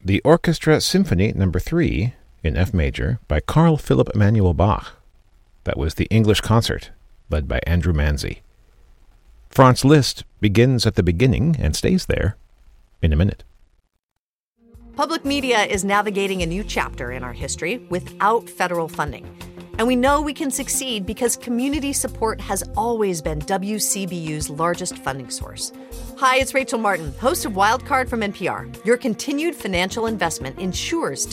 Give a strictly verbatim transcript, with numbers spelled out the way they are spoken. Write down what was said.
the Orchestra Symphony Number three in F major by Carl Philipp Emanuel Bach. That was the English Concert, led by Andrew Manzi. Franz Liszt begins at the beginning and stays there in a minute. Public media is navigating a new chapter in our history without federal funding. And we know we can succeed because community support has always been W C B U's largest funding source. Hi, it's Rachel Martin, host of Wildcard from N P R. Your continued financial investment ensures